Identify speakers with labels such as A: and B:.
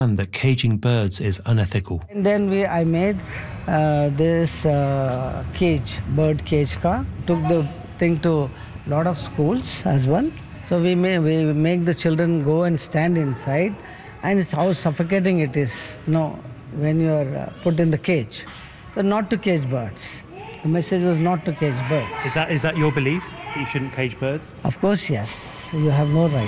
A: And that caging birds is unethical.
B: And then I made this cage, bird cage car. Took the thing to a lot of schools as well. So we make the children go and stand inside, and it's how suffocating it is, when you are put in the cage. So not to cage birds. The message was not to cage birds.
A: Is that your belief, that you shouldn't cage birds?
B: Of course, yes. You have no right.